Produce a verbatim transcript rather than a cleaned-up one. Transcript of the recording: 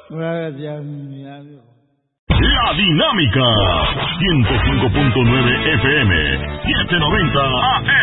Gracias, mi amigo. La Dinámica, ciento cinco punto nueve F M, setecientos noventa A